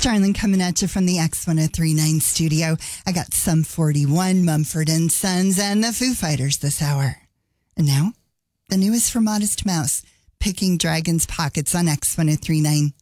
Starling coming at you from the X1039 studio. I got Sum 41, Mumford & Sons, and the Foo Fighters this hour. And now, the newest from Modest Mouse, Picking Dragon's Pockets on X1039.